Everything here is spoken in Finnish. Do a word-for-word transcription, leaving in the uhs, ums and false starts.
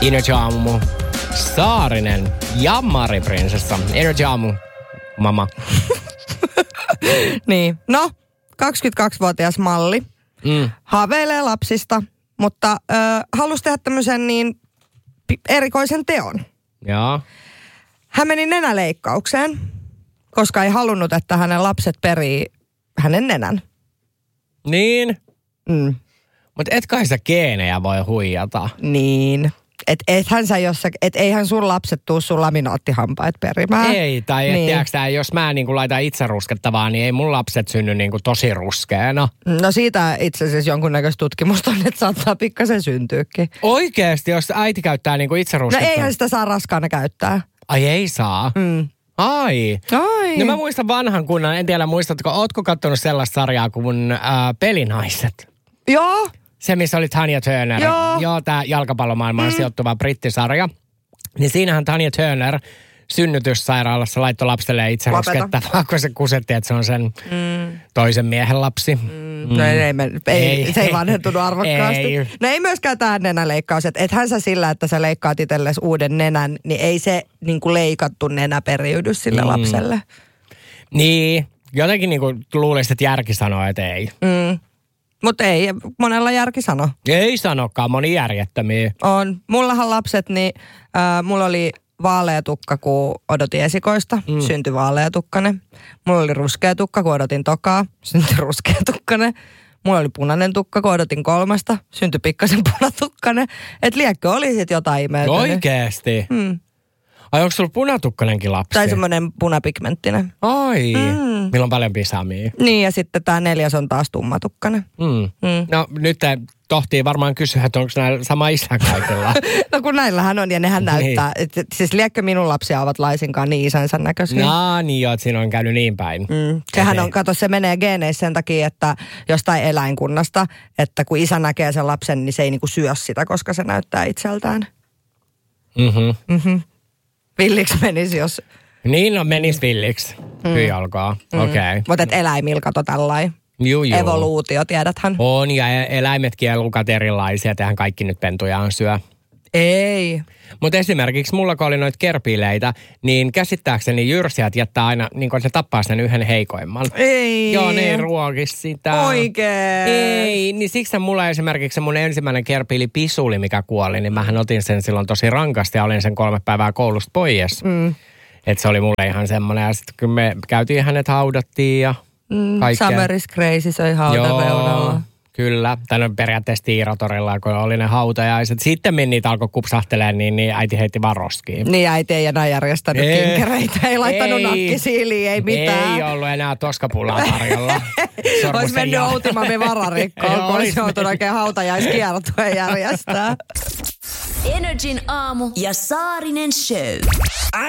Energy Aamu. Saarinen ja Mari-prinsessa. Energy Aamu. Mama. Niin. No, kaksikymmentäkaksivuotias malli. Mm. Haaveilee lapsista, mutta ö, halusi tehdä tämmöisen niin erikoisen teon. Joo. Hän meni nenäleikkaukseen, koska ei halunnut, että hänen lapset perii hänen nenän. Niin. Mm. Mutta et kai sä geenejä voi huijata. Niin. Että ethän sä jossakin, et eihän sun lapset tuu sun laminaattihampaat perimään. Ei, tai niin. tiedätkö, jos mä niin laitan itse ruskettavaa, niin ei mun lapset synny niin kuin tosi ruskeena. No siitä itse asiassa jonkunnäköistä tutkimusta on, että saattaa pikkasen syntyykin. Oikeesti, jos äiti käyttää niin kuin itse ruskettavaa. No eihän sitä saa raskaana käyttää. Ai ei saa? Mm. Ai. Ai. No mä muistan vanhan kunnan, en tiedä muistatko, ootko kattonut sellaista sarjaa kuin äh, Pelinaiset? Joo. Se, missä oli Tanya Turner. Joo. Joo, tää jalkapallomaailmaan mm. sijoittuva brittisarja. Niin siinähän Tanya Turner synnytyssairaalassa laittoi lapselle itse ruskettavaa, kun se kusetti, että se on sen mm. toisen miehen lapsi. Mm. Mm. No ei, ei, ei, ei, se ei vanhentunut arvokkaasti. Ei. No ei myöskään tämä nenäleikkaus, että ethän sä sillä, että sä leikkaat itsellesi uuden nenän, niin ei se niin kuin leikattu nenä periydy sille mm. lapselle. Niin, jotenkin niin kuin luulisit, että järki sanoo, että ei. Mm. Mutta ei, monella järki sano. Ei sanokaan, moni järjettömiä. On. Mullahan lapset, niin äh, mulla oli vaalea tukka, kun odotin esikoista. Mm. Syntyi vaalea tukkanen. Mulla oli ruskea tukka, kun odotin tokaa. Syntyi ruskea tukkanen. Mulla oli punainen tukka, kun odotin kolmasta. Syntyi pikkasen punatukkanen. Et liekkö oli sit jotain imeytynyt. Oikeesti? Mm. Ai onko sulla punatukkanenkin lapsi? Tai semmoinen punapigmenttinen. Ai, mm. Meillä on paljon pisamia. Niin ja sitten tää neljäs on taas tummatukkanen. Mm. Mm. No nyt tohtii varmaan kysyä, että onko näillä sama isä kaikilla. No kun näillähän on ja nehän niin. näyttää. Et, et, siis liekkö minun lapsia ovat laisinkaan niin isänsä näköisiä. No niin joo, että siinä on käynyt niin päin. Mm. Sehän on, kato se menee geeneissä sen takia, että jostain eläinkunnasta, että kun isä näkee sen lapsen, niin se ei niinku syö sitä, koska se näyttää itseltään. Mhm. Mhm. Villiksi menisi, jos... Niin, no menis villiksi. Mm. Hyi alkaa. Mm. Okei. Okay. Mutta et eläimillä kato tällainen. Juu, juu. Evoluutio, tiedäthän. On, ja eläimetkin ja lukat erilaisia. Tehän kaikki nyt pentujaan syö. Ei. Mutta esimerkiksi mulla, kun oli noita kerpileitä, niin käsittääkseni jyrsijät jättää aina, niin kuin se tappaa sen yhden heikoimman. Ei. Joo, ne ei ruoki sitä. Oikein. Ei, niin siksi mulla esimerkiksi se mun ensimmäinen kerpili Pisuli, mikä kuoli, niin mähän otin sen silloin tosi rankasti ja olin sen kolme päivää koulusta pois. Mm. Että se oli mulle ihan semmoinen. Ja sitten kun me käytiin hänet haudattiin ja mm, kaikkea. Summer is crazy, se oli hautareunalla. Kyllä, tai no periaatteessa Tiiratorilla, kun oli ne hautajaiset. Sitten niitä alkoi kupsahtelemaan, niin, niin äiti heitti vaan roskiin. Niin äiti ei enää järjestänyt ei, kinkereitä, ei laittanut ei, nakkisiiliä, ei mitään. Ei ollut enää toskapullaa tarjolla. Olisi mennyt outimammin vararikkoon, kun olisi joutunut oikein hautajaiskiertoja järjestää. Energin aamu ja Saarinen show.